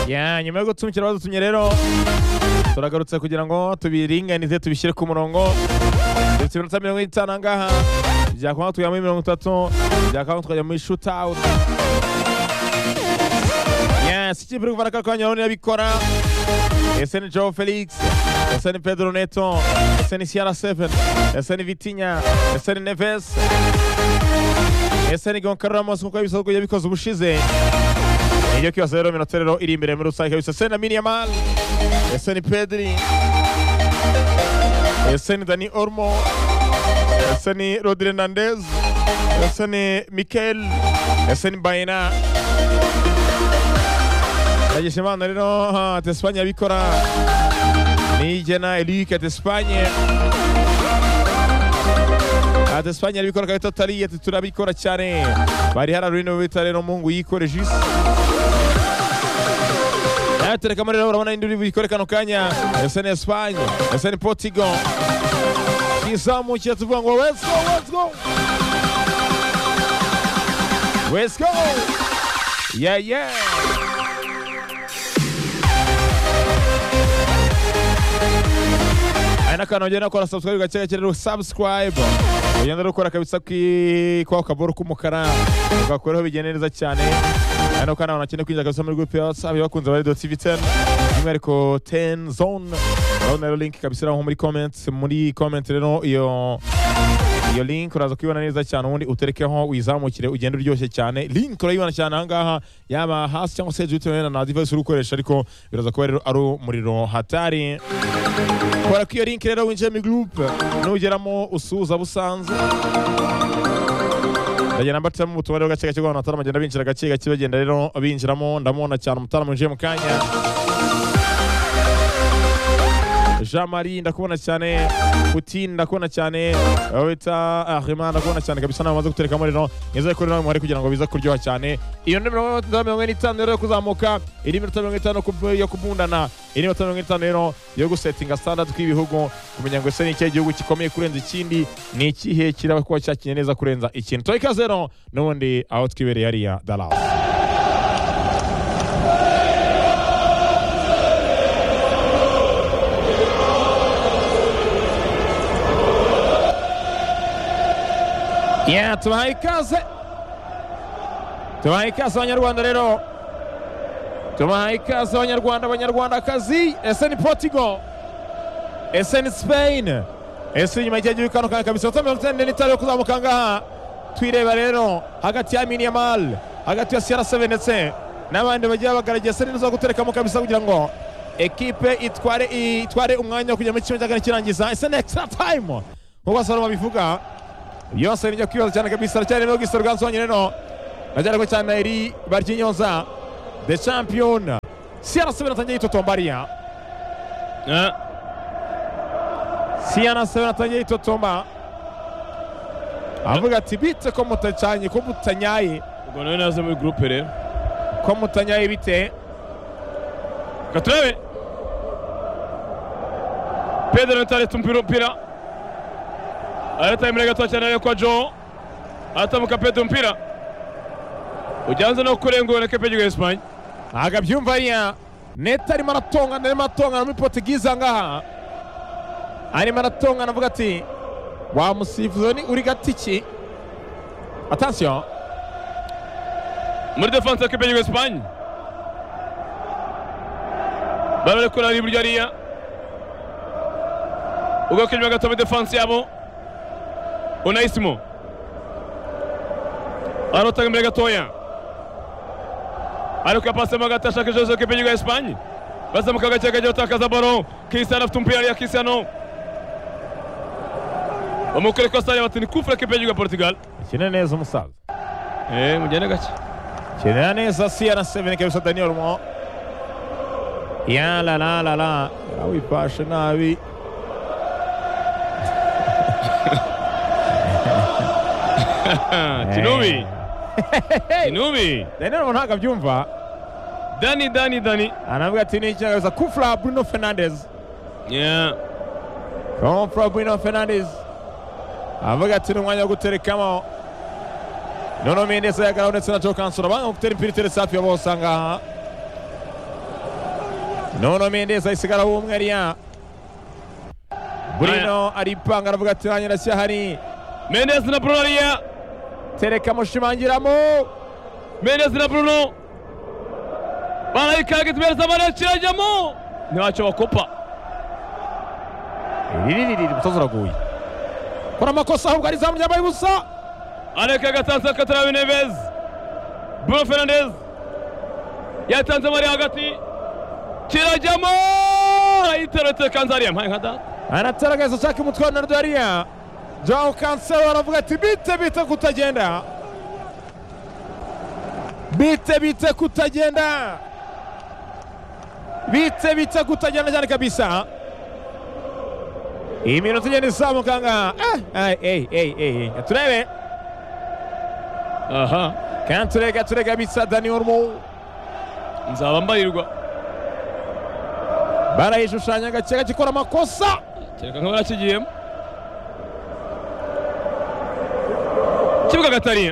nyuma yo gutumikira badutumye rero turagarutse kugira ngo tubiringanize tubishyire ku murongo. Dufite iminota 50 ngaha byakwa tujya muri 30 byakwa tukajya muri shoot out. Ikipe iri kuvana kakanya none yabikora. Ese ni Joao Felix, ese ni Pedro Neto, ese ni CR7, ese ni Vitinha, ese ni Neves, ese ni Goncalo Ramos kuko yabisabwa yabikoze ubushize. Iyo kibazo rero minota rero iri imbere muri rusange kabisa. Ese ni Lamine Yamal, ese ni Pedri, ese ni Dani Olmo, ese ni Rodri Hernandez, ese ni Mikel, ese ni Baena. Yagishimana rero ati Espagne yabikora. Ni Jena Elique ati Espagne. Ati Espagne yabikora kabisa tari ati turabikora cyane. Bari hararino bita rero Mungu yikore jisi. Tereka muri rero urabona indi bikore kano kanya. Ese ni Espagne, ese ni Portugal. Kizamu cyatuvuga ngo let's go. Let's go. Yeah. Aina kanogera ko subscribe gacekere subscribe. Ugenda rukora kabisa kwa kaboro k'umukara. Ugakoreho bigene neza cyane. Aino kana unakene kwinja kabisa muri group ya WhatsApp yakunze bari .tv10. Numeriko 10 zone. Urabona link kabisa aho muri comment rero iyo link uraza kwibona neza cyane ubundi uterekeho wizamukire ugenda uryoshye cyane. Link urayibona cyane ahangaha yaba hasi cyangwa se YouTube na device urukoresha ariko biraza kuba rero ari umuriro hatari. Kora kwiyo link rero winjiye mu group nugeramo usuza busanze. Ndagenda mbatira mu butumwa rero gace gake gwana atara magenda binjira gace gake bagenda rero binjiramo ndamubona cyane umutara munjiye mu kanya. Jean-Marie ndakubona cyane, Putin ndakubona cyane, wita Ahima ndakubona cyane kabisa namaze gutereka muri no ngeze kuri no mwari kugira ngo biza kuryoha cyane. Iyo ndemero 45 rero kuzamuka iri minota 50 yo kubundana iri minota 50 rero yo gusettinga standard kw'ibihugu kumenya ngo ese ni ikihe gihugu gikomeye kurenza ikindi ni ikihe kiraba kuba cyakinye neza kurenza ikintu. Toyika 0 n'ubundi aho twibereye hariya Dallas. Tubahaye ikaze abanyarwanda rero, tubahaye ikaze abanyarwandakazi. Ese ni Portugal, ese ni Spain, ese nyuma y'igihe kano kabisa utamenya n'itari yo kuzamuka ngaha. Twireba rero hagati ya Lamine Yamal, hagati ya CR7 ndetse n'abandi bagiye bagaragiye ese nizo guterekamo kabisa kugira ngo equipe itware umwanya wo kujya mu kimwe cyangwa kirangiza. Ese ni extra time nk'uko Saloma bivuga. Yose nijya kwibaza cyane kabisa cyane no gisoro gansonye rero najara ko cyane iri Barkinyoza the champion CR7 atangiye itotombaria CR7 atangiye itotomba avuga ati bite ko mutacanye ko mutanyaye ubwo nawe naze muri groupe rero ko mutanyaye bite Katrebe Pedro Natale tumpira Aleta imrega twachana kwa Joe. Atamuka Pedro mpira. Ujanze no kurengura kepeje kwa Spain. Agabyumva ariya Neta ari maratonga muri Portugize ngaha. Ari maratonga navuga ati wa musifuzo ni uri gatiki. Attention. Muri defense kepeje kwa Spain. Bale kula libri ariya. Ugo kinywa gatome defense yabo. Onaisimo arotanga mbere gatoya ariko yapase magata ashaka Jose kepeje kwa Espagne bazamuka gace gaje utakaza ballon. Cristiano afite umupira ya Cristiano bamukore ko stade batini kufra kepeje kwa Portugal. Kina neza umusaza mujyane gace kina neza CR7 kabisa Dani Olmo. Ya la awi pasha nabi Tinubi Dani Olmo akabyumva. Dani anavuga ati ni cyangwa kufra Bruno Fernandes. Kufra Bruno Fernandes avuga ati n'umwanya wo guterekamo. Nuno Mendes yagaraho ndetse na Joe Cancelo banga gutera impira tere safi yabo usanga Nuno Mendes ayisigara umwe ariya Bruno aripanga aravuga ati hanyura cyahari Mendes na Bruno ariya tereka mushimangiramo Mendes na Bruno barayikaga tubereza baracirajyamo ntacyo bakopa umutoza uraguye kora amakosa ahubwo ari zamu ryambaye ubusa areka gatanze Katarabi Neves Bruno Fernandes yatanze muri hagati kirajyamo ayiteretse Kanzaria mpaye nka data anataragaza shaka umutwe na Daria Joao Cancelo aravuga ati bite kutagenda bite kutagenda cyane kabisa iminota igenda izamuka nga turebe aha kanturega bisa Dani Olmo nzaba mbarirwa barayishushanya gake gikora amakosa kereka nka barakigiyemo kibuga gatariya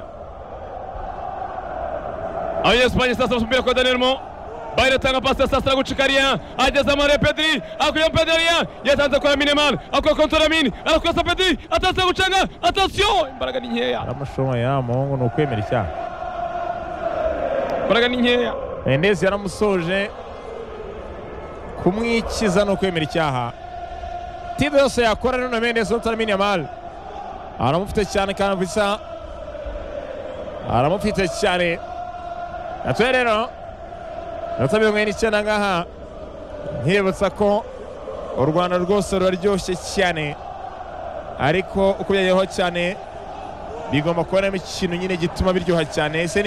Abanyespanye sasa basubira kwa Dani Olmo Bayern atanga pasi sasa gucikaria ageza muri Pedri akuye Pedri yatanze kwa Minimal akuye kontra Lamine arakosa Pedri atanze gucanga attention imbaraga ni nkeya aramushoma ya muhungu no kwemera icyaha imbaraga ni nkeya Mendes yaramusoje kumwikiza no kwemera icyaha tibe yose yakora Nuno Mendes kontra Minimal aramufite cyane kandi bisa aramufite cyane atwerero Natabye mwene cyane ngaha nkibutsa ko u Rwanda rwose ruraryoshye cyane ariko uko byayeho cyane bigomba kubonamo ikintu nyine gituma biryoha cyane ese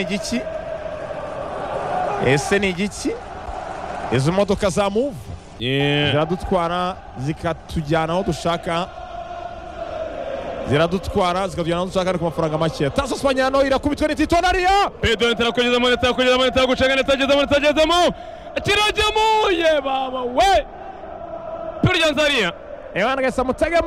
ni igiki izo modoka za Move ziradutwara zikatujyana aho dushaka ziradutwara zikatujyana aho dushaka ku mafaranga make Tasso Spaniano irakubitwe n'Tito Naria Pedro ntarakugeza mu neta gucanga netagezamo kirajyamo ye baba we Pedro Janzaria Ewana gasa mutege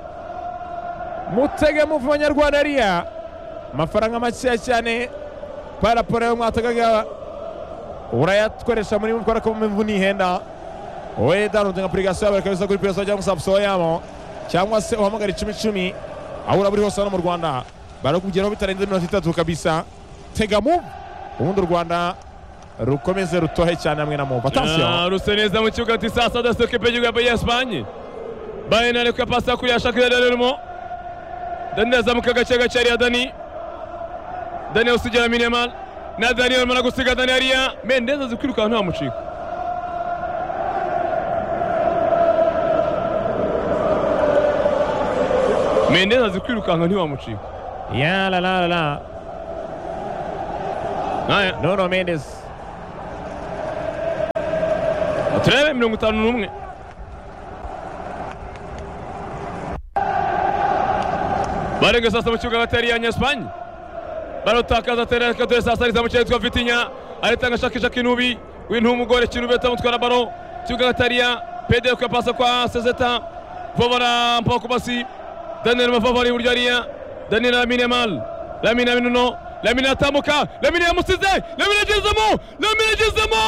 Move abanyarwanda ariya amafaranga make cyane paraporo yo mwatagaga urayatkoresha muri mukora ko mvuni ihenda we downloading application yawe kabisa kuri PS cyangwa Samsung yamo cyangwa se uhamagara 1010 ahura buri hose no mu Rwanda barakugeraho bitarenze 3 kabisa tega Move ubundi u Rwanda rukomeze rutohe cyane hamwe na Move attention ruseneza mu kibuga ati sasa da stoke pe gihugu ya Espagne Bayern ariko pasa kuri yashaka Dani Daneza mu kagace gacari Dani usijya Minimal na Dani Olmo nagusiga Dani ariya Mendes azikwiruka nta mucika Mendes azikwiruka ntiwamucika ya la aya Nuno Mendes atreve 51 Barenga sasa mu kibuga bateri ya Espagne barotakaza terera kadure sasa ariza mu cyitwa Vitinha aritanga shakisha Kinubi wintu umugore Kinubi atamutwara baro kibuga bateri Pedro kwa pasa kwa Sezeta Vovara mpoko basi Daniel Mafavori buryo ariya Daniel Lamine Nuno Lamine atamuka Lamine yamusize Lamine agezemo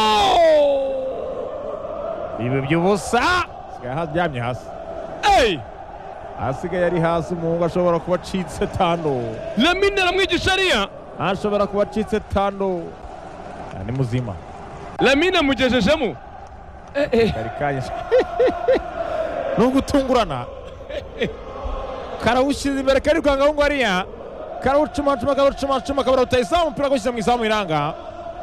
ibi byubusa byamye hasi asigaye ari hasi umuhungu ashobora kuba acitse tando Lamine aramwigisha ariya ashobora kuba acitse tando ni muzima Lamine amugejejemo karikanye nugutungurana karawushize imbere kari kwanga ngo ariya karawucuma kabarutayisamu mpira gushyira mu izamu iranga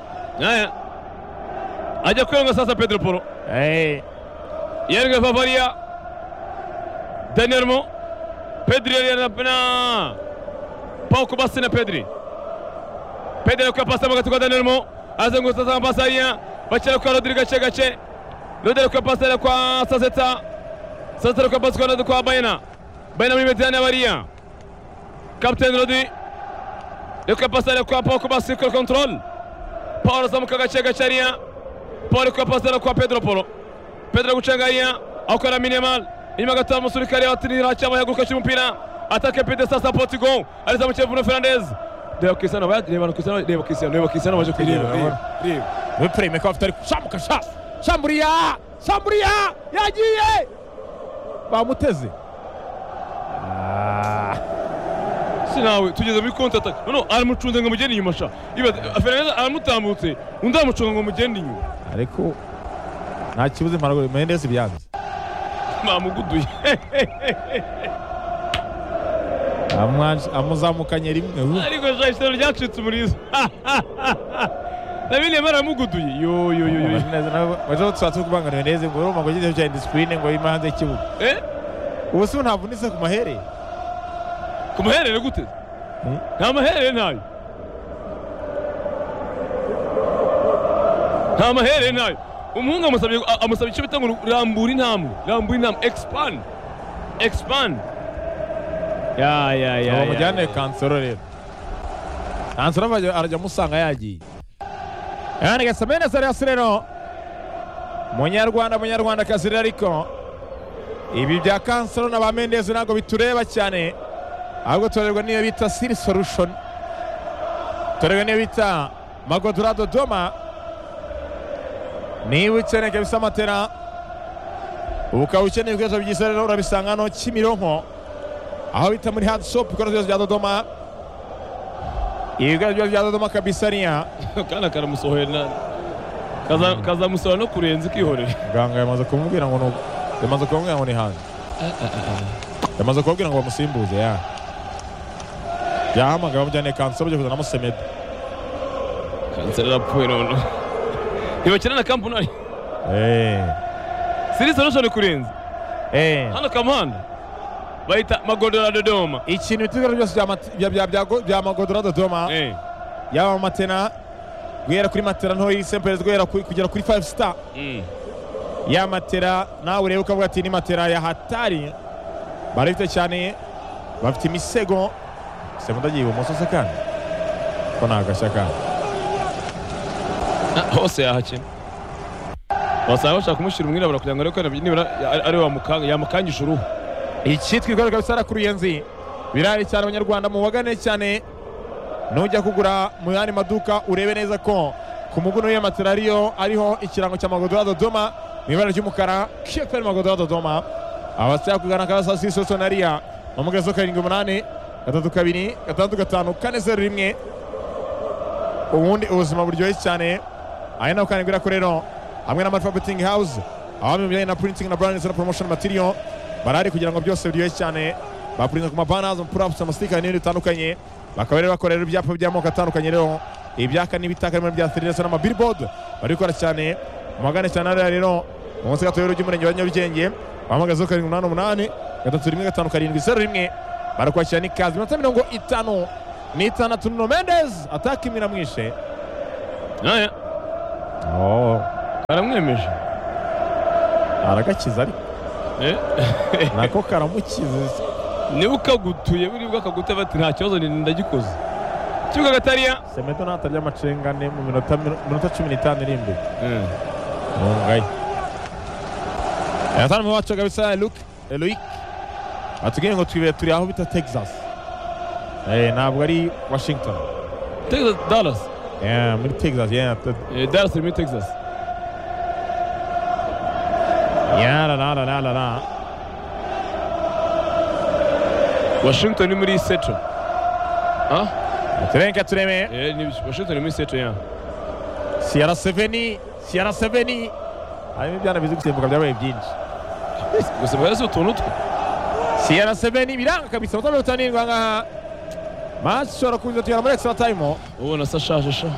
ajya kwiyonga sasa Pedro Poro yerwe Favaria Dani Olmo Pedri na Pau Kubasi na Pedri kwa pasa magati kwa Dani Olmo azengutsa za pasa ariya bakira kwa Rodrigo gace Rodrigo kwa pasa kwa Sazeta kwa pasa kwa Bayern muri mediane abariya Captain Rodri kwa pasa kwa Pau Kubasi kwa control Paul zamuka gace ariya Paul kwa pasa kwa Pedro Poro Pedro gucanga ariya akora Minimal inyuma gato musurikari atinira cyama yaguruka cy'umupira atake Pedro sasa Portugal aliza mu Bruno Fernandes Deo Cristiano baje Cristiano baje kureba we prime ko afite ari shamuka sha Shamburiya yagiye bamuteze. Sinawe tugeze muri konti ataka no aramucunze ngo mugende inyuma sha iba Fernandez aramutambutse undi amucunga ngo mugende inyuma ariko nta kibuze Marago Mendes byanze bamuguduye amuzamukanye rimwe ariko jayisero ryacitse umurizo Nabile maramuguduye yo baje tsatse kubangana neza ngo urumva ngo gize cya discipline ngo imanze ikibuga ubuso ntabunise ku mahere gute nta mahere ntayo umuhungu amusabye icyo bita ngo rambura intambwe expand ya mujyane Kansoro rero Kansoro arajya musanga yagiye yani gasamene rero munyarwanda kazi ariko ibi bya Kansoro na ba Mendes ntabwo bitureba cyane ahubwo turerwa niyo bita Siri Solution turerwa niyo bita Magodora Dodoma niba ukeneye kabisa matera ukaba ukeneye ibikoresho byiza rero urabisanga hano Kimironko aho bita muri Hard Shop ibikoresho bya Dodoma ibikoresho bya Dodoma kabisa niya kana karamusohoye kazamusohora no kurenza ikihorera ganga yamaze kumubwira ngo ni hanze yamaze kubabwira ngo bamusimbuze yahamagara bamujyane Kansoro byo kuzana Semedo Kansoro rapfuye none ntibakina na Kampunari Siri Solution kurenza hano Kamuhanda bayita Magodora Dodoma ikintu bitigara byose bya Magodora Dodoma yaba matena guhera kuri matera ntoyi Sempers guhera kugera kuri 5 star ya matera nawe ureba ukavuga ati ni matera ya hatari barifite cyane bafite imisego semuda giye ibumoso se kandi ko nagashya kandi hose yahakina basaba bashaka kumushyira umwirabura kugira ngo ariko nibura ari yamukangisha uruhu icyitwa ikorwa bisara kuri yenzi birari cyane abanyarwanda mu bagane cyane nujya kugura mu yandi maduka urebe neza ko ku muguno y'amatera ariho ikirango cya Magodora Dodoma mu ibara ry'umukara KFL Magodora Dodoma abasaya kugana kabasa Siri Sonaria mu mugezo 78 3-2 6-5 4-0-1 ubundi ubuzima buryoshye cyane aya naho kandi ko rero hamwe na Marfa Betting House abami bijyanye na printing na branding na promotion material barari kugira ngo byose biryoshye cyane bapurinze ku mabanners props amastika n'ibindi bitandukanye bakaba rero bakorera ibyapa by'amoko atandukanye rero ibyaka n'ibitaka muri bya Federation na billboard bari gukora cyane magane cyane rero umunsi gatoyo ry'umurenge wa Nyarugenge bahamagaza 788 3-1-5-7-1 barakwakira ni kazi minota 56 Nuno Mendes ataka imira mwishe karamwemeje aragakiza ari nako karamukiza niba ukagutuye buri bwakaguta bati nta kibazo ndagikoze kibuga gatariya Semedo natarya amacengane mu minota 15 iri imbere ngai atanu mu wacu kabisa Loic atugenge ngo twibere turi aho bita Texas ntabwo ari Washington Dallas muri Texas Dallas muri Texas la Washington ni muri Seattle turenga tureme ni Washington ni muri Seattle CR7 harimo ibyana bizi gusimbuka byabaye byinshi gusa barazo utuntu twe CR7 biranga kabisa utabutani ngaha match shora kuza tuyara muri extra time ubona sa charge sha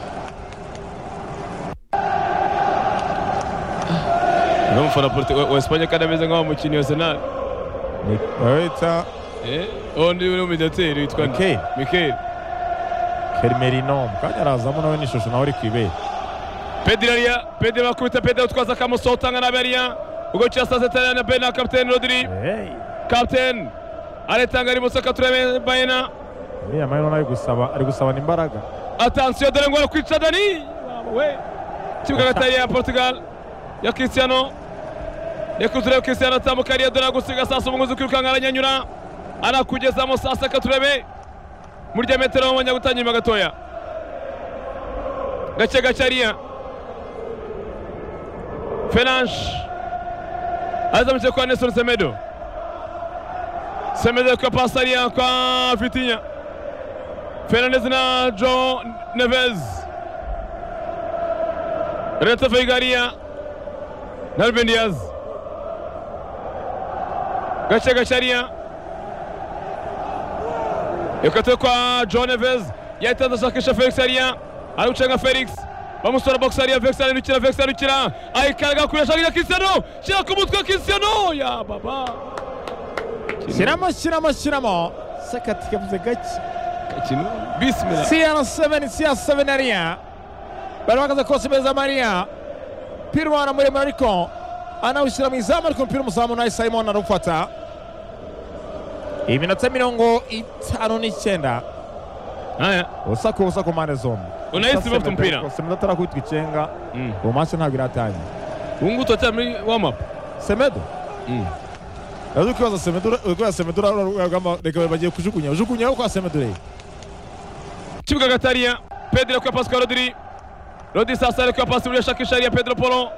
Mfana porte wa Espagne kada meze ngaho mukini Arsenal wita ondi uri mediateur witwa Mikel Merino kanya arazamo nawe nishusho nawe ari kwibera Pedri bakubita Pedri utwaza kamusotanga na Beria ugo cyasa zetana na Bena captain Rodri captain aretanga ari musaka turebe Bayena niya mayino ari gusaba imbaraga attention dore ngo kwica Dani we kibuga gatari ya Portugal ya Cristiano Nekuzure Cristiano tamukariya dore gusiga sasa umuguzi kwirukanga aranyanyura anakugezamo sasa katurebe muri diametero wamanya gutangira magatoya gake ariya Fernandes azamutse kwa Nelson Semedo. Semedo kwa pasaria kwa Vitinha. Fernandes na João Neves. Renato Veigaria na Ruben Dias. Gacharia yakatoka kwa João Neves. Yaitanda shakisha Felix Aria. Aruchenga Felix. Vamos para box Aria. Felix arukira. Ayikaraga kuri shakira Cristiano. Shira ku mutwe Cristiano. Ya baba. Shiramo. Sakatika vuze gake. Kino. Bismillah. CR7 Aria. Barakaza kose beza Maria. Pirwana muri Mariko. Anawushyira mu izamu ariko umupira umuzamu na Simon arufata. Iminota 59. Haya. Usa ku mane zombi. Unahisi bafite umupira. Semedo atarakubitwa icenga. Umache ntabwo iratanye. Ungu tota muri warm up. Semedo. Ukibaza Semedo uragamba reka bagiye kujugunya kwa Semedo rero. Kibuga Gataria. Pedro kwa Pascal Rodri. Rodri sasa kwa pasi ule shakisharia Pedro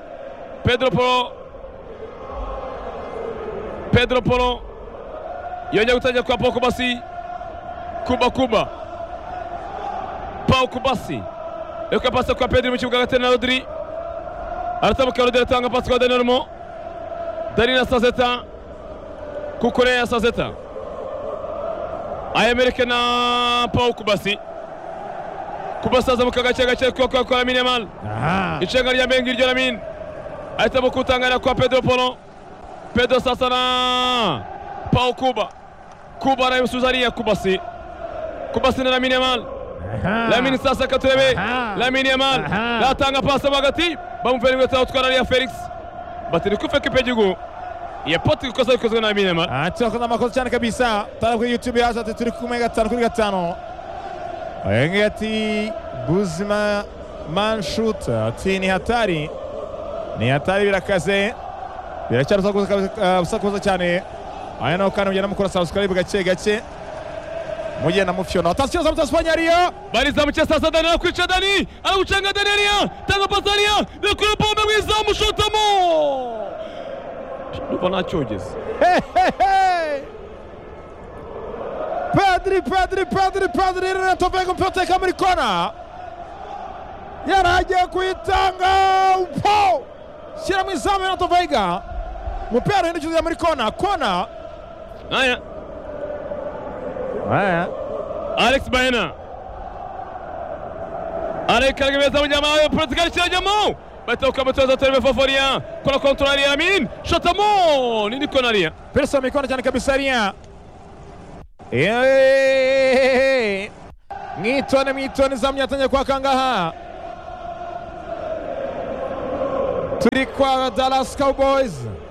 Polo yonye gutaja kwa Pau Kubasi. Kuba Pau Kubasi yuko pasi kwa Pedro mu kibuga Gataria na Rodri. Aratamuka Rodri atanga pasi kwa Daniel Darina Sazeta Kukurea Sazeta ayamerika na Pau Kubasi kubasaza mukagace kwa Lamine Yamal. Ichenga rya Mengi ryo Lamine ahitamo kutangana kwa Pedro sasa na Pau Kuba na Yusuzaria Kubasi na Lamine Yamal. Lamine sasa katurebe Lamine Yamal natanga pasi hagati bamuvera ingweta utwara Felix batiri kufeka ipegigo ya poti kukoza na Lamine Yamal. Acha makosa cyane kabisa. Tara kuri YouTube yaje ati turi kumwe 5-5. Ayengeti Buzima Manshut ati ni hatari birakaze biracyaruza cyane. Aya no kana ugenda mukora subscribe gake mugenda mufyona. Atasiyo za Espanya bariza muke sasa Dani kwica Dani arucenga Dani tanga pasaria rekura bombe mwiza mushotamo Dupona choges. Pedri Renato Veiga mpyote kama kona. Yaraje kuitanga upo. Shira mwizamu Renato Veiga. Mpira ndio chuza muri kona. Haya. Alex Baena. Karagabeza mu jamaa Portugal kira jamaa. Batoka mtoza terbe Favoria. Kuna control ya Amin. Shotamo. Nini konaria? Persa mikono cyane kabisa Aria. Mwitone zamyatanye kwa kangaha. Turi kwa Dallas Cowboys.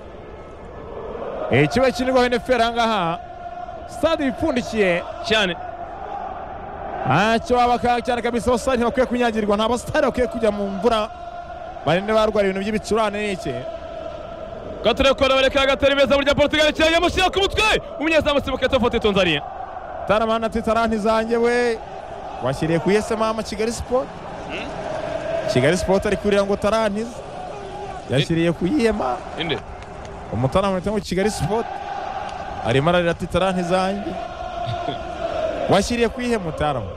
Ikiwe kinirwa hene ferangaha. Stade ipfundikiye cyane. Acho abaka cyane kabisa basari bakwiye kunyagirwa nta basitari bakwiye kujya mu mvura. Barinde barwara ibintu by'ibicurane n'iki. Katore kora bareka gatari beza burya Portugal cyane yamushira ku mutwe. Umunyezamu sibuka tofote Tanzania. Taramana titarani zanjye we. Washyiriye ku Mama Kigali Sport. Kigali Sport ari kurira ngo tarantiza. Yashyiriye ku Yema. Inde. Umutana mu Kigali Sport. Ari mararira titarani zanjye. Washyiriye ku Mutarama.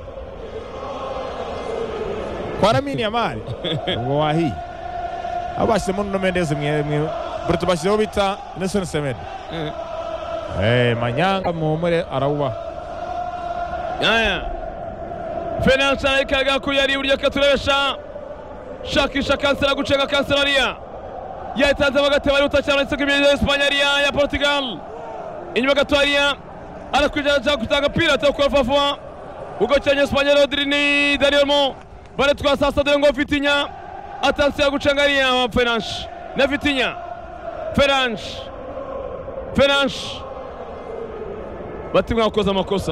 Kwa Lamine Yamal. Ngo wahi. Abashyemo no Mendes mwe Bruto bashyizeho bita Nelson Semedo. Manyanga muhumure arawuba. Fernandes arikaga ko yari buryo katurebesha shakisha kansera gucenga kanseraria yatanze bagate bari utacyana isoko ya Espanya ya Portugal inyuma gatoya arakwija kutanga pira kwa Fafwa ugo cyanye Espanya Rodri ni Daniel bari twa sasa de ngo Vitinha atanse gucengaria Fernandes na Vitinha Fernandes batimwa gukoza amakosa.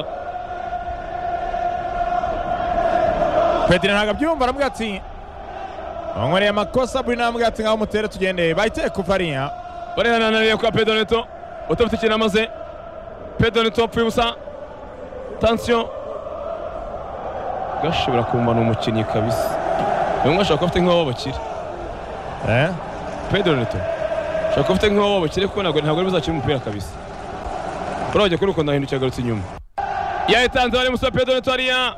Pedri ntago byumva aramubwira ati wankoreye amakosa buri namubwira ati ngaho mutere tugende bahite kufaria barihananariye kwa Pedro Neto utafite ikintu amaze. Pedro Neto apfuye ubusa. Tension gashobora kumva n'umukinnyi kabisa. Ngo ashaka afite nk'abo bakiri Pedro Neto shaka ufite nk'uwo bakire kubona ngo ntabwo bizakira umupira kabisa urajya kuri uko ndahindukira garutse inyuma yayitanze bari musa Pedro Neto ariya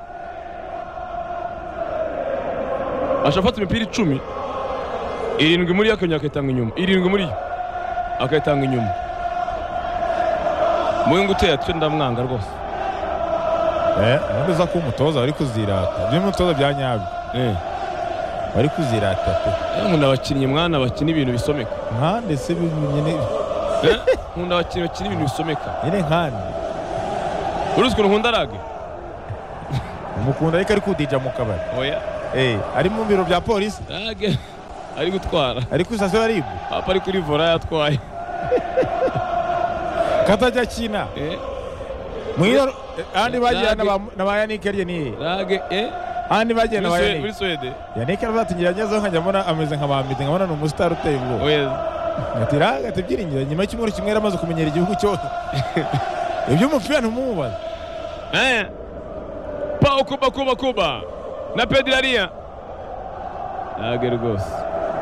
ashafata imipira 10 irindwi muri yakenya akayitanga inyuma irindwi muri akayitanga inyuma Mwengu uteye atwe ndamwanga rwose ubundi uza kuba umutoza bari kuzirata by'umutoza bya nyabyo bari kuzirata pe nkunda abakinnyi mwana bakina ibintu bisomeka nkande se nyine nkunda abakinnyi bakina ibintu bisomeka nyine nkande uruzi ukuntu nkunda rage umukunda ariko ari kudija mu kabari oya ari mu biro bya polisi rage ari gutwara ari ku sitasiyo ya ribu apa ari kuri vora yatwaye katajya kina mwiro andi bagiye na ba Yannick Erye ni rage andi bagiye na ba Yannick muri Swede Yannick arazatingira ngezo nkajya mbona ameze nk'abambite nkabona ni umustar uteye ubwo ati rage atibyiringira nyuma y'ikimwero kimwe yaramaze kumenyera igihugu cyose ibyo umupira ntumubaza Pau Kuba na Pedri ariya rage rwose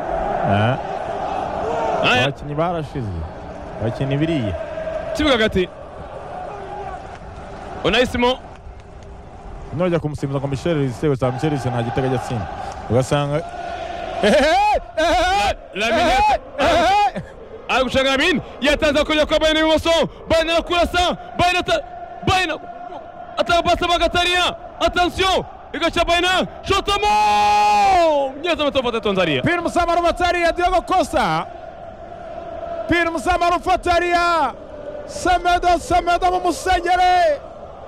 abakinnyi barashize abakinnyi biriya kibuga hagati Onaisimo nojya kumusimbuza ngo Michel Risego sa Michel Risego nta gitego ajya atsinda ugasanga Lamine ari gushaka Lamine yatanze kujya kwa Bayern ibumoso Bayern arakurasa Bayern atapasa bagatariya attention igacha Bayern shotamo nyeza matofata Tanzania Pierre Musamaro Mataria Diogo Costa Pierre Musamaro Fataria Semedo mu musengere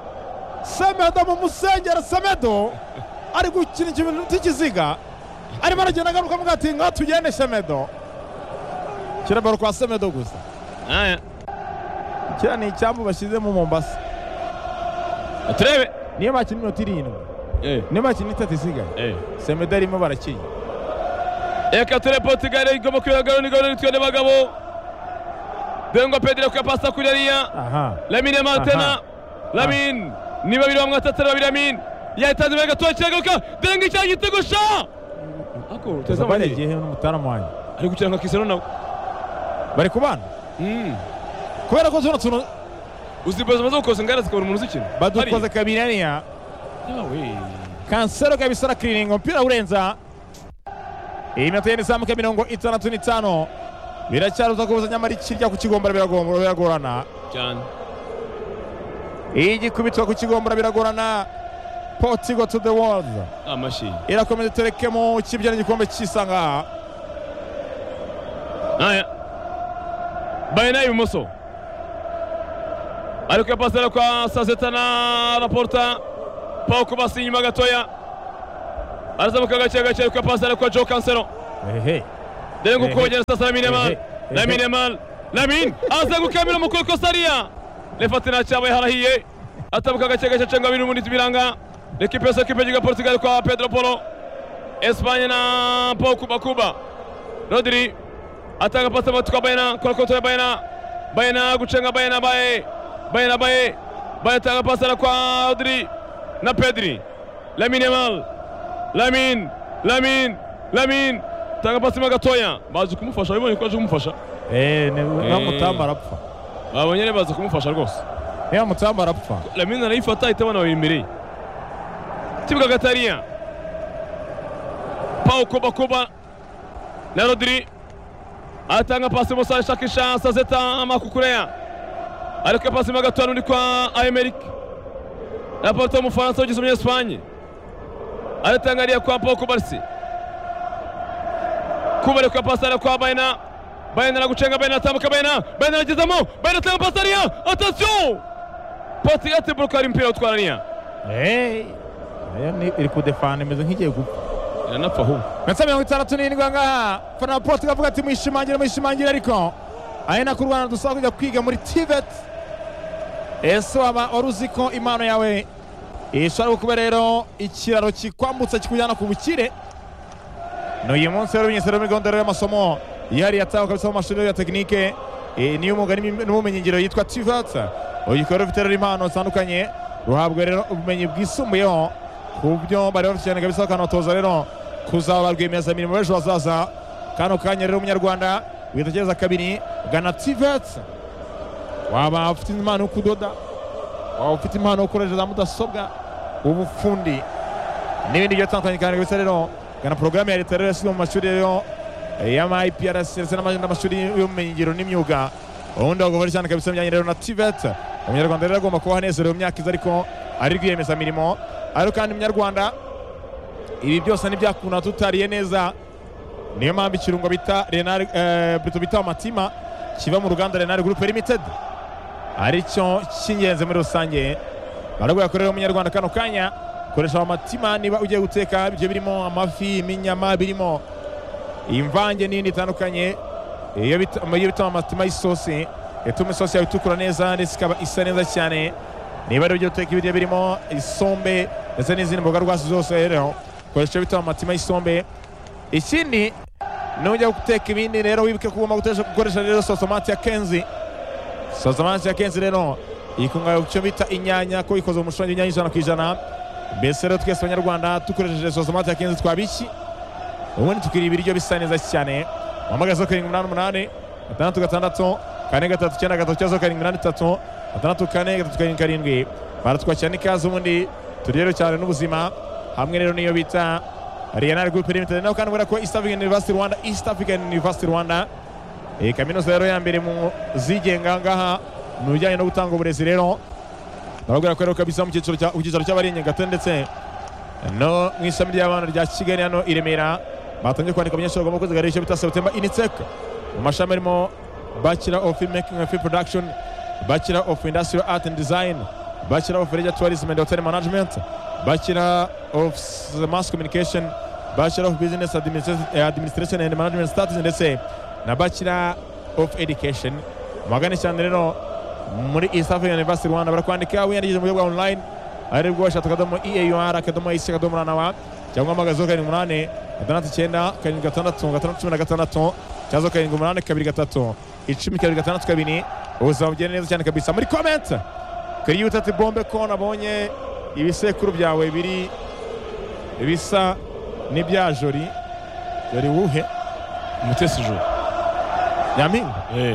Semedo ari gukina ikintu cy'ikiziga arimo aragenda agaruka mu gati ngo tugende Semedo kirabaro kwa Semedo gusa kira ni icyambu bashyize mu Mombasa turebe niyo bakina iminota 7 niyo bakina 3 isigaye Semedo arimo barakiye eka ture Portugal igomba kwiragaro ni gahoro nitwe n'abagabo Dengo Pedro kwa pasa kuri ariya Lamine Martena Lamine ni babiri bamwe atatu babiri Lamine yatanze mbere gato cyagaruka Dengo icyo gitego sha ako tuzabane gihe n'umutaramu wanyu ari gukina nka Cristiano nawe bari kubana kubera ko tuno uzibaza maze ukoze ngara zikabura umuntu zikina badukoze kabiri ariya yawe Cancelo kabisa cleaning mpira urenza iminota y'izamuka 65 biracyaruza kubuza nyamara ikirya ku kigombora biragorana cyane igikubitwa ku kigombora biragorana Portugal to the world amashi irakomeza terekemo kibyana igikombe cyisanga Bayern ibumoso ariko pasera kwa Sazeta na Laporta Pau Kuba inyuma gatoya arazamuka gace ariko pasera kwa Joao Cancelo Dengo kogera sasa Lamine Yamal aza gukamira mu koko Saria lefatina cyabaye harahiye atabuka gace cenga biri muri biranga l'équipe y'igihugu Portugal kwa Pedro Porro Espagne na Pau Kuba Rodri atanga pasi kwa Bayern kwa kontra Bayern gucenga Bayern atanga pasi kwa Rodri na Pedri Lamine Yamal Lamine tanga pasi magatoya baje kumufasha bibonye ko aje kumufasha na mutamba arapfa babonye baze kumufasha rwose ya mutamba arapfa Lamine arayifata itabana wa imbere kibuga gatariya Pau Kuba na Rodri atanga pasi musa shakisha Sazeta Makukurea ariko pasi magatoya ndi kwa Aymeric Laporta mu Faransa ugize muri Espagne aratangariya kwa Pau Kuba Kuba kwa pasara kwa Bayern aragucenga Bayern atambuka Bayern agezamo Bayern atanga pasariya attention Portugal atebruka ari mpira utwaraniya iri kudefana imeze nk'igiye gupfa iranapfa hu Mensa 67 ngaha fana Portugal avuga ati mwishimangira ariko ayena ku Rwanda dusaba kujya kwiga muri TVET waba oruziko impano yawe ishobora kuba rero ikiraro kikwambutsa kikujyana ku bukire n'uyu munsi rero binyesero muri gahunda y'amasomo yari yataho kabisa mu mashuri ya tekinike niyo mugani n'ubumenyingiro yitwa TVET uyikora ufite rero impano zitandukanye ruhabwa rero ubumenyi bwisumbuyeho ku byo bari bafite cyane kabisa bakanatoza rero kuzaba rwiyemezamirimo b'ejo hazaza kano kanya rero umunyarwanda witegereza kabiri Gana Tivet waba ufite impano yo kudoda waba ufite impano yo gukoresha za mudasobwa ubufundi n'ibindi byo tandukanye kandi bisa rero Gana porogaramu ya leta rero yashyizwe mu mashuri rero y'ama-IPRC ndetse n'amashuri y'ubumenyingiro n'imyuga ubundi bagomba cyane kabisa bijyanye rero na Tivet umunyarwanda rero agomba kuba hanezerewe mu myaka iza ariko ari rwiyemezamirimo ariko kandi umunyarwanda ibi byose ntibyakunda tutariye neza niyo mpamvu ikirungo bita Renal bita Amatima kiva mu ruganda Renal Group Limited aricyo cy'ingenzi muri rusange baragwa yakorera umunyarwanda kano kanya koresha Amatima niba ugiye guteka ibyo birimo amafi iminyama birimo imvange n'indi itandukanye iyo bita Amatima y'isosi ituma isosi yawe itukura neza ndetse ikaba isa neza cyane niba rero ugiye guteka ibiryo birimo isombe ndetse n'izindi mboga rwasi zose rero koresha bita Amatima y'isombe ikindi nujya guteka ibindi rero wibuke ko ugomba gukoresha rero sosomati ya Kenzi sosomati ya Kenzi rero ikungahaye ku cyo bita inyanya ko ikoze umushongi inyanya 100%. Mbese rero twese abanyarwanda dukoresheje sosomati ya Kenzi twabiki ubundi tukiri ibiryo bisa neza cyane wamagaza 788 666 439 684 baratwakira n'ikaze ubundi turero cyane n'ubuzima hamwe rero niyo bita Renal Group Limited naho kandi ko East African University Rwanda kaminuza rero ya mbere mu zigenga ngaha mu bijyanye no gutanga uburezi rero barabwira ko rero kabisa mu cyiciro cy'abarenye gato ndetse no mu ishami ry'abana rya Kigali hano i Remera batangiye kwandika abanyeshuri bagomba kuziga icyo bita September Initec mu mashami arimo Bachelor of Filmmaking and Film Production, Bachelor of Industrial Art and Design, Bachelor of Leisure Tourism and Hotel Management, Bachelor of Mass Communication, Bachelor of Business Administration and Management Studies ndetse na Bachelor of Education. Magana cyane rero muri East African University Rwanda barakwandika wiyandikije mu buryo bwa online ari bwo washaka akadomo EAUR akadomo IC akadomo RNW cyangwa amagazo 8 6 9 cyangwa 7 8 10 ubuzima bugenda neza cyane kabisa muri comment kari utati bombe ko nabonye ibisekuru byawe biri bisa n'ibya Jori yari wuhe Mutesi Jori Nyampinga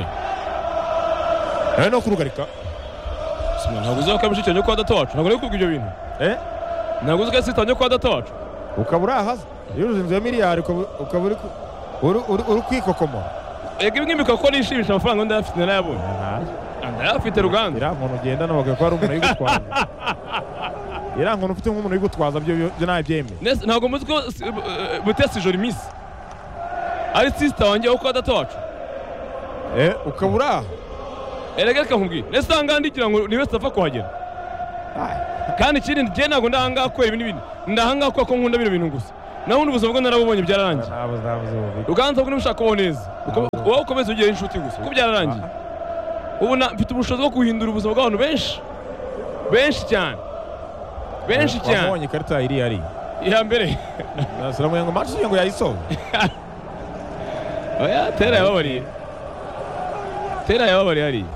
no kurugarika ntabwo uzi ko abishikanye kwa data wacu ntabwo ari kubwa ibyo bintu ntabwo uzi ko asitanye kwa data wacu ukabura haza iyo uzinze miliyari ukabura uri kwikokomora ega ibi ngimbi ko nishimisha amafaranga ndayafite narayabonye ndayafite Ruganda irankunu ugenda nabaga ko ari umuntu yigutwaza irankunu ufite nk'umuntu yigutwaza byo nabyemeye ntabwo muzi ko Mutesi Jori Miss ari sister wanjye wo kwa data wacu ukabura erega reka nkubwire nese ngandikira ngo niwe safa kuhagera kandi ikindi njye ntabwo ndahanga ko ibi n'ibindi ndahanga ko nkunda bino bintu gusa naho ubuzima bwo narabubonye byararangiye Ruganda ubwo nimushaka kubona neza wowe ukomeze ugire inshuti gusa ko byararangiye ubu mfite ubushobozi bwo guhindura ubuzima bw'abantu benshi cyane wabonye ikarita iri yari iya mbere nasiramuye ngo match ngo yayisohoye oya tera yababari hari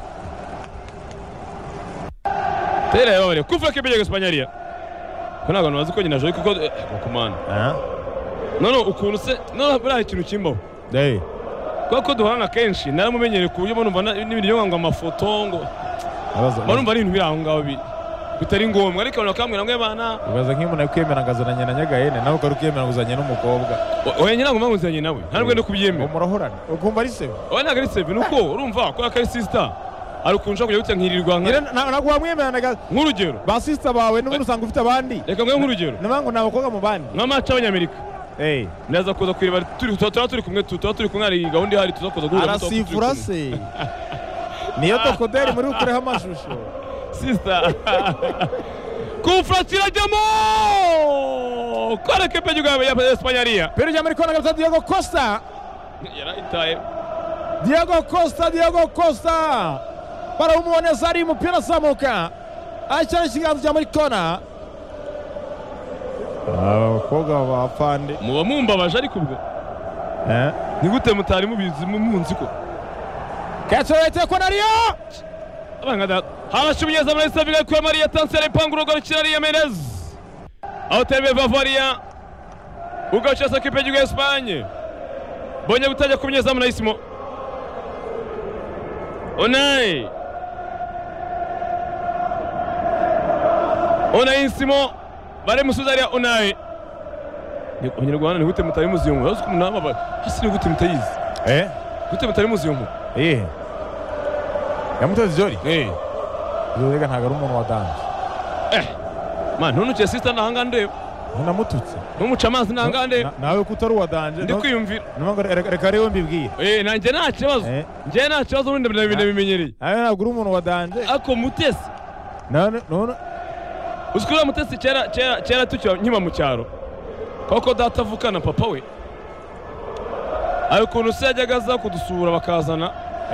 tera yababari kufa kibeye Espanyol ko ntabwo nazi ko nyina Jori kuko kumana no ukuntu se no bari ikintu kimbaho kuko duhanga kenshi naramumenyereye ku buryo numva n'ibindi byo ngo amafoto ngo barumva ari ibintu biri aho ngaho bitari ngombwa ariko bakambwira ngo bana ubaza nk'umuntu akwemera ngazananye na Nyagahene nawe ukemera nguzanye n'umukobwa oya nyina ngo manguzanye nawe ntabwo ndi kubyemera murahorana ukumva ari sebe oya ntabwo ari sebe nuko urumva ko akari sister ari ukunja kujya gutya nkirirwa ntabwo wamwemera nk'urugero ba sister bawe n'ubundi usanga ufite abandi reka mwe nk'urugero nabango nabakobwa mu bandi nk'amaca y'Abanyamerika neza kuza kwireba turi kumwe ari gahunda ihari tuza kuza guhura arasifura se niyo tokoderi muri ukureho amashusho sister kufratira jamo kora kepe juga ya Espanyol pero ya maricona kabisa Diego Costa yaraitaye Diego Costa para umuoneza ari mupira samuka acha ikiganza cya maricona koga bafande muba mumbabaje ariko ubwo ni gute mutari mubizi munzi ko Katorete kwa Nario abangada harashubinyeza muri Sevilla kwa Maria Tansere panguro gol Chiraria Menez aho tebe Bavaria ugacheza kipe ya Espagne bongeye gutangira ku munyezamu na Isimo. Unai Isimo bari musubiza ariya Unai. Abanyarwanda ni gute mutari muzi uyu uzi ko umuntu hasi ni gute mutayizi gute mutari muzi uyu yamuteze jori rega ntago ari umuntu wa danje man ntunuke sister nahanga ndeba namututse numuca amazi nahanga ndeba nawe ko utari uwa danje ndi kwiyumvira reka rero mbibwira nanjye nta kibazo njye nta kibazo ubundi ndabimenyereye ntabwo uri umuntu wa danje ako mutesi none uzi ko mutesi kera tukira nkima mu cyaro koko data avukana papa we ayo ukuntu se yajyaga aza kudusura bakazana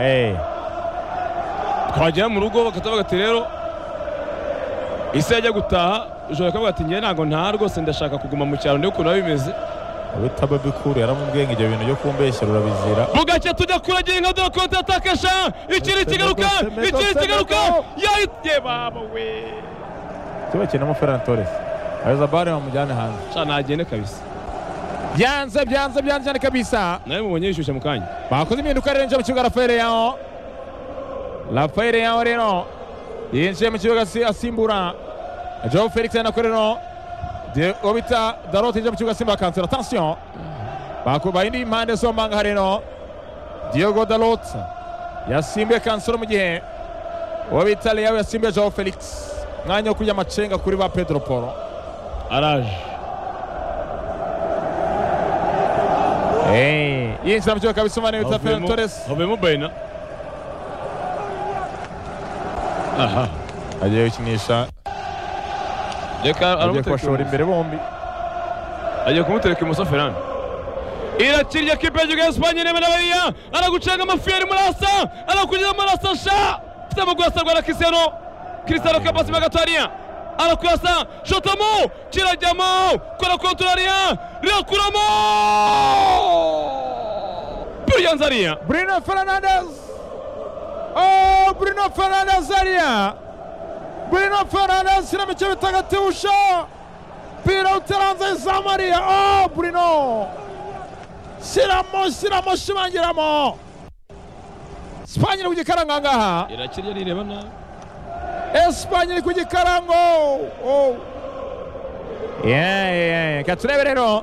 twagera mu rugo bakatavuga ati rero ise yajya gutaha ijoro akavuga ati njye ntabwo ntaha rwose ndashaka kuguma mu cyaro ndebe ukuntu biba bimeze abita babikuru yaramubwiye ngo ibyo bintu byo kumbeshyera urabizira bugacye tujya kuragira inka dore konti atakesha ikiri kigaruka yahitiye baba we tubakenamo Ferran Torres aweza bare bamujyane hanze sha nagende kabisa byanze kabisa nawe mubonye yishyushye mu kanya bakoze impinduka rero mu kibuga Rafael Leao rero yinjiye mu kibuga asimbura Joao Felix yanakorero Obita Dalot yinjiye mu kibuga asimba kansera attention bayindi impande zombanga rero Diogo Dalot yasimbuye kansero mu gihe Obita Leao yasimbuye Joao Felix mwanya wo kurya amacenga kuri ba Pedro Porro araje yinjira mu kibuga kabisa umwana wita Ferran Torres havemo Baina agiye gukinisha agiye kubashora imbere bombi agiye kumutereka imoso Ferran irakirya kipe y'igihugu ya Espanye nemera bariya aragucenga amafiyeri murasa arakugeza murasa sha fite amagwasa rwa Cristiano kapasi magataria arakwasa shotamo kirajyamo kora kontraria rakuramo Brianzaria Bruno Fernandes Bruno Fernandes aria Bruno Fernandes na micho bitagatusha pira uteranze za Maria Bruno siramo shimangiramo Espanye iri kugikaranga ngaha irakirya rireba nabi Espanye iri kugikarango katurebe rero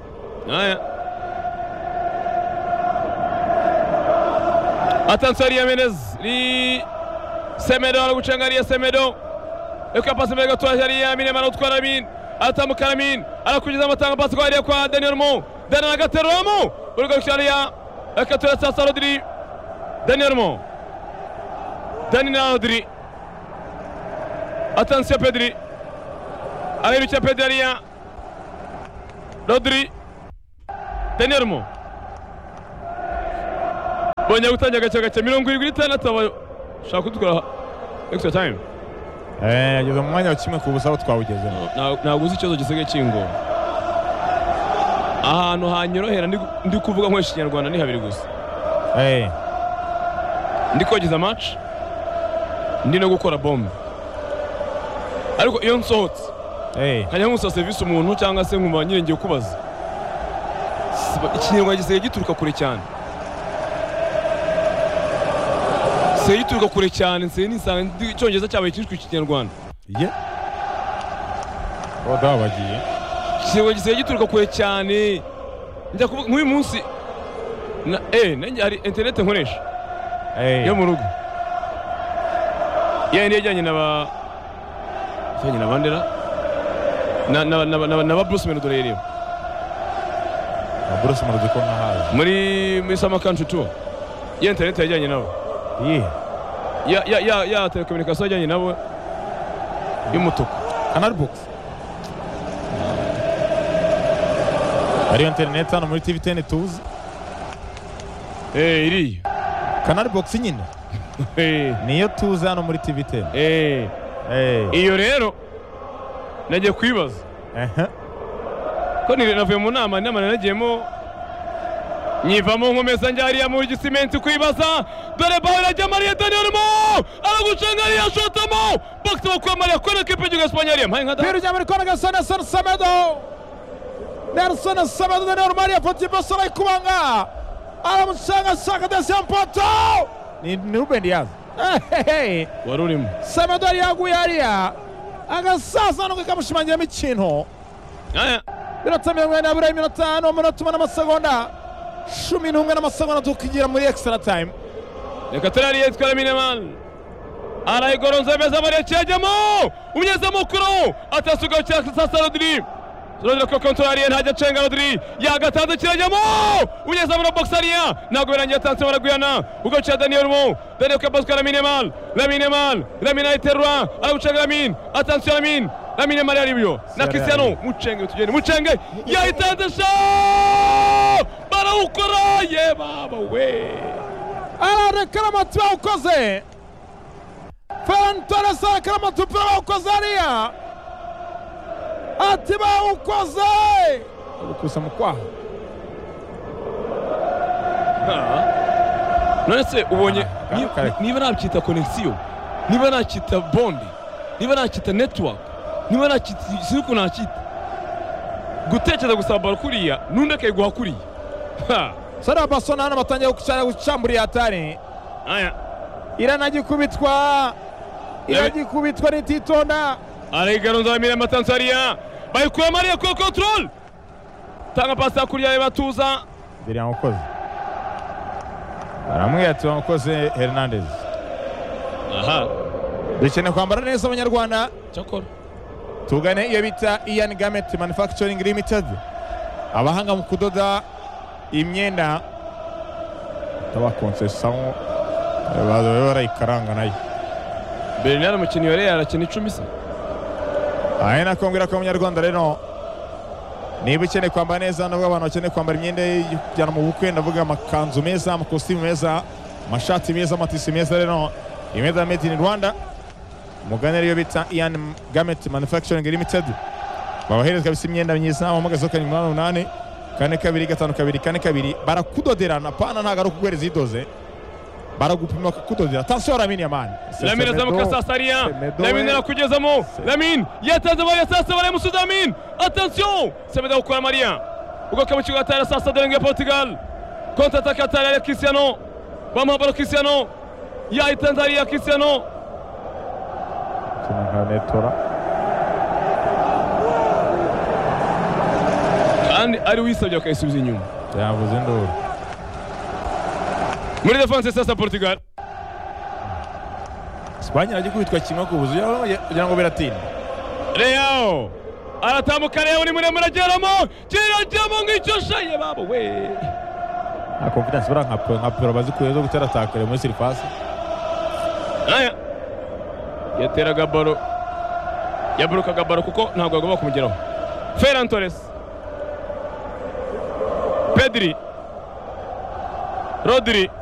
attention Ariya Menez ni Semedo aragucenga Ariya Semedo eka pasi mbere gato Ariya Mine manutwara Amin atamuka Amin arakugeza amatanga pasi kwa Ariya kwa Daniel Mo Daniel Gateramo urugakira Ariya eka turasa Rodri Daniel Mo Daniel Rodri attention Pedri ariruka Pedri Ariya Rodri Daniel Mo bongeye gutangira gace 76 shaka kudukora extra time yageze mu mwanya wa kimwe ku busa twawugeze ntabwo uzi ikibazo gisigaye kingo ahantu hanyorohera ndi kuvuga nkoresha ikinyarwanda ni habiri gusa ndi kogeza match ndi no gukora bombe ariko iyo nsohotse nkajya nkusa service umuntu cyangwa se nkumva nyirengeye kubaza ikinyarwanda gisigaye gituruka kure cyane yituruka kure cyane nse nisanga icyongereza cyabaye cyishwe ikinyarwanda bagiye kigo gisigaye gituruka kure cyane njya kuvuga nk'uyu munsi nanjye hari internet nkoresha yo mu rugo yajyanye na bandera na Bruce Melody rero Bruce Melody ko nahaje muri Summer Country Tour internet yajyanye nabo ya telekomunikasiyo ajyanye nabo y'umutuku Canal Box ariyo internet hano muri TV10 tuzi iriya Canal Box nyine niyo tuzi hano muri TV10 iyo rero nagiye kwibaza ko navuye mu nama nagiyemo nyivamo nkomeza njyariya muri gisimenti kwibaza dore bawe irajya Maria Daniel Mo aragucenga Ariya shotamo box bakwa Maria kora kipe y'igihugu Espanye Ariya mpaye nkada Pedro Jamari kona Nelson Semedo Daniel Maria Fati Basara kubanga aramucanga ashaka deuxième poteau ni Ruben Diaz wari urimo Semedo yaguye hariya agasaza no kamushimangiramo ikintu minota 22 minota 5 minota 8 n'amasegonda 11 n'amasegonda tukigira muri extra time. Reka turari yitwa Lamine Yamal arayigoronza beza bari cyajyamo umunyezamu mukuru atasuga cyaka sasa Rodri ko kontrolari ntajya cenga Rodri yagatanze kirajyamo umunyezamu na boxaria nago birangiye atanze baraguyana ugo cha Daniel Mo Daniel Kabasco Lamine Yamal Lamine iterwa aragucenga Lamine attention Lamine Yamal aribyo na Cristiano mucenge tugende mucenge yahitanze sha barawukora ye baba we ararekana matu ukoze Ferran Torres arekana matu ukoze hariya ati bawukoze ukusa mukwaha none se ubonye niba nabyita connection niba nacyita bond niba nacyita network niba nacyita siku nacyita gutekereza gusaba baro kuriya nundeke guha kuriya Sara Barcelona batangiye gucambura atari aya iranagikubitwa nititonda arigaronza Lamine Matansaria bayikuye Maria ko control tanga pasi kuriya batuza biri amukoze baramwiye ati wamukoze Hernandez dukeneye kwambara neza abanyarwanda cyakora tugane iyo bita Ian Garment Manufacturing Limited abahanga mu kudoda imyenda tabakonsesamo bazo barayikaranga nayo Bernard umukinnyi wa Real arakina 10 se ayina kongera ko abanyarwanda rero niba ukeneye kwambara neza ndavuga abantu bakeneye kwambara imyenda y'ijyana mu bukwe ndavuga amakanzu meza amakositimu meza amashati meza amatisi meza rero imyenda made in Rwanda mugane rero bita Ian Garment Manufacturing Limited babahereza kabisa imyenda myiza amagazo kanyuma 8 kane kabiri gatanu kabiri kane kabiri barakudoderana pana ntago ari ukugwereza idoze baragupima kudodera attention Lamine Yamal Lamine zamuka Sasaria Lamine nakugezamo Lamine yatanze bari sasa bari musudamin attention Semedo ukora Maria ugo kamuchi gatara sasa derenge Portugal contre attaque atara Cristiano bamabaro Cristiano ya Tanzania Cristiano netora kandi ari wisabye akayisubiza inyuma yavuze ndoro muri defense sasa Portugal Spain iragikubitwa kimwe ku buzu kugira ngo biratinda Real aratambuka Real ni muremure ageramo kirajyamo ngicyo shaye babo we a confidence bara nka bazikuye zo gutera atakare muri surface aya yateraga baro yaburukaga baro kuko ntabwo agomba kumugeraho Ferran Torres Pedri Rodri